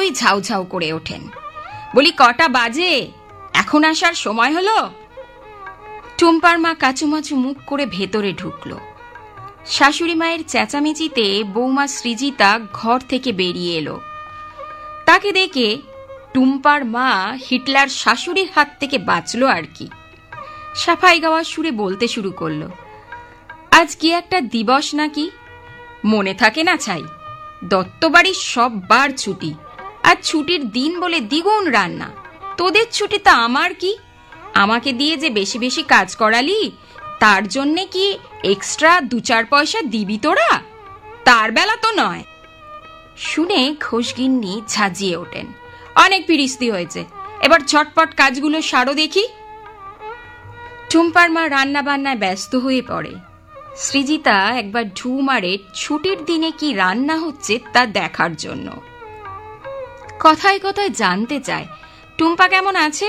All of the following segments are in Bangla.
মাত্রই ঝাউঝাউ করে ওঠেন। বলি, কটা বাজে? এখন আসার সময় হলো? টুম্পার মা কাচুমাচু মুখ করে ভেতরে ঢুকল। শাশুড়ি মায়ের চেঁচামেচিতে বৌমা সৃজিতা ঘর থেকে বেরিয়ে এলো। তাকে দেখে টুম্পার মা হিটলার শাশুড়ির হাত থেকে বাঁচল আর কি। সাফাই গাওয়ার সুরে বলতে শুরু করলো, আজ কি একটা দিবস নাকি? মনে থাকে না ছাই? দত্তবাড়ির সব বার ছুটি, আর ছুটির দিন বলে দ্বিগুণ রান্না। তোদের ছুটিতে আমার কি? আমাকে দিয়ে যে বেশি বেশি কাজ করালি, তার জন্যে কি এক্সট্রা 2-4 পয়সা দিবি তোরা? তার বেলা তো নয়। শুনে ঘোষগিন্নি ঝাঁঝিয়ে ওঠেন, অনেক ফিরিস্তি হয়েছে, এবার ঝটপট কাজগুলো সারো দেখি। টুম্পার মা রান্না বান্নায় ব্যস্ত হয়ে পড়ে। সৃজিতা একবার ঢু মারে ছুটির দিনে কি রান্না হচ্ছে তা দেখার জন্য। কথায় কথায় জানতে চায় টুম্পা কেমন আছে।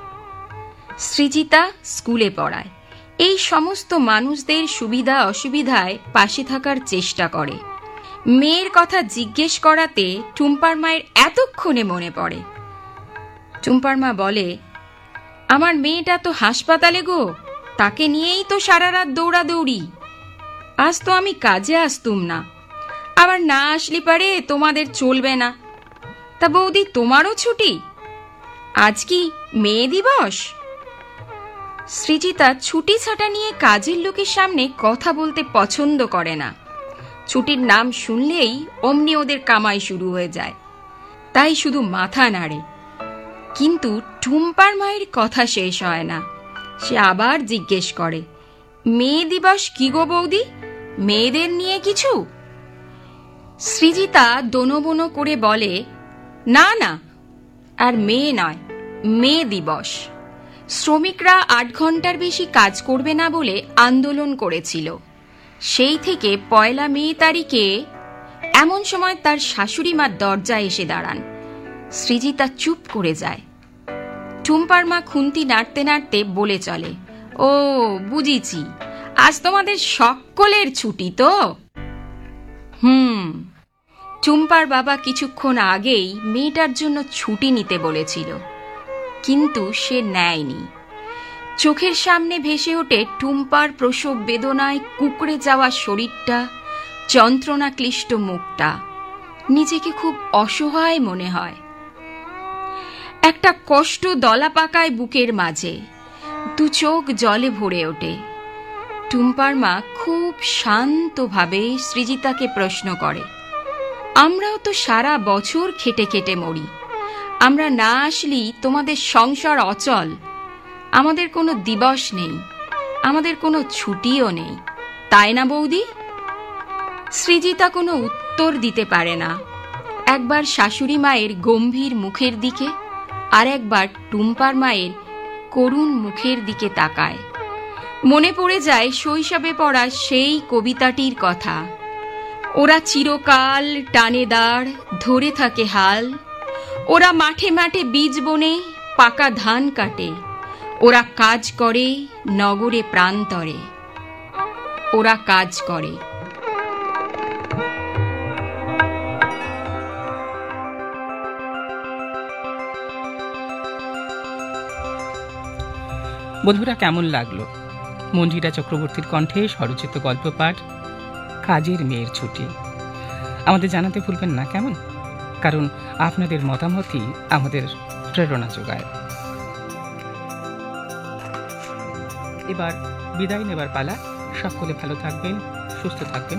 সৃজিতা স্কুলে পড়ায়, এই সমস্ত মানুষদের সুবিধা অসুবিধায় পাশে থাকার চেষ্টা করে। মেয়ের কথা জিজ্ঞেস করাতে টুম্পার মায়ের এতক্ষণে মনে পড়ে। টুম্পার মা বলে, আমার মেয়েটা তো হাসপাতালে গো, তাকে নিয়েই তো সারা রাত দৌড়াদৌড়ি। আজ তো আমি কাজে আসতুম না, আবার না আসলি পারে তোমাদের চলবে না। তা বৌদি, তোমারও ছুটি? আজ কি মেয়ে দিবস? সৃজিতা ছুটি ছাটা নিয়ে কাজের লোকের সামনে কথা বলতে পছন্দ করে না। ছুটির নাম শুনলেই অমনি ওদের কামাই শুরু হয়ে যায়, তাই শুধু মাথা নাড়ে। কিন্তু টুম্পার মায়ের কথা শেষ হয় না। সে আবার জিজ্ঞেস করে, মেয়ে দিবস কি গো বৌদি? মেয়েদের নিয়ে কিছু? সৃজিতা দোনোবনো করে বলে, না না, আর মেয়ে নয়, মেয়ে দিবস। শ্রমিকরা 8 ঘন্টার বেশি কাজ করবে না বলে আন্দোলন করেছিল। সেই থেকে 1 মে তারিখে এমন সময় তার শাশুড়ি মা দরজায় এসে দাঁড়ান। সৃজিতা চুপ করে যায়। টুম্পার মা খুন্তি নাড়তে নাড়তে বলে চলে, ও বুঝিছি, আজ তোমাদের সকলের ছুটি তো? টুম্পার বাবা কিছুক্ষণ আগেই মেয়েটার জন্য ছুটি নিতে বলেছিল, কিন্তু সে নেয়নি। চোখের সামনে ভেসে ওঠে টুম্পার প্রসব বেদনায় কুঁকড়ে যাওয়া শরীরটা, যন্ত্রণা ক্লিষ্ট মুখটা। নিজেকে খুব অসহায় মনে হয়। একটা কষ্ট দলা পাকায় বুকের মাঝে, 2 চোখ জলে ভরে ওঠে। টুম্পার মা খুব শান্তভাবে সৃজিতাকে প্রশ্ন করে, আমরাও তো সারা বছর খেটে খেটে মরি, আমরা না আসলি তোমাদের সংসার অচল। আমাদের কোনো দিবস নেই, আমাদের কোনো ছুটিও নেই, তাই না বৌদি? সৃজিতা কোনো উত্তর দিতে পারে না। একবার শাশুড়ি মায়ের গম্ভীর মুখের দিকে, আর একবার টুম্পার মায়ের করুণ মুখের দিকে তাকায়। মনে পড়ে যায় শৈশবে পড়া সেই কবিতাটির কথা, ওরা চিরকাল টানে দাঁড়, ধরে থাকে হাল, ওরা মাঠে মাঠে বীজ বনে পাকা ধান কাটে, ওরা কাজ করে নগরে প্রান্তরে, ওরা কাজ করে। বন্ধুরা, কেমন লাগলো মঞ্জিরা চক্রবর্তীর কণ্ঠে স্বরচিত গল্প পাঠ কাজের মেয়ের ছুটি? আমাদের জানাতে ভুলবেন না কেমন, কারণ আপনাদের মতামতই আমাদের প্রেরণা যোগায়। এবার বিদায় নেবার পালা। সকলে ভালো থাকবেন, সুস্থ থাকবেন।